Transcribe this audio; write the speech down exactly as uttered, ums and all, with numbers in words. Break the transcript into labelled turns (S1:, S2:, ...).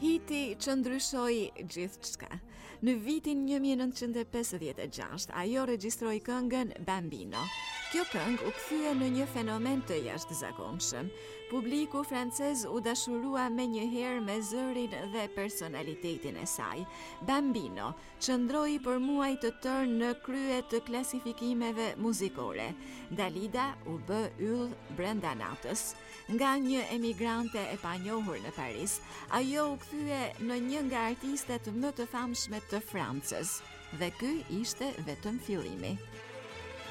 S1: Hiti që ndryshoi gjithçka. Në vitin nineteen fifty-six, ajo regjistroi këngën Bambino. Kjo këngë u kthye në një fenomen të jashtëzakonshëm. Publiku francez u dashurua menjëherë me zërin dhe personalitetin e saj. Bambino qëndroi për muaj të tërë në krye të klasifikimeve muzikore. Dalida u bë yll brenda natës. Nga një emigrante e panjohur në Paris, ajo u kthye në një nga artistet më të famshme të Francës. Dhe ky ishte vetëm fillimi.